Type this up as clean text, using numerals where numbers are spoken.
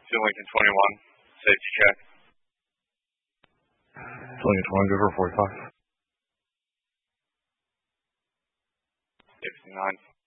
Lincoln 21, safety check. Lincoln 20, go for 45. 69.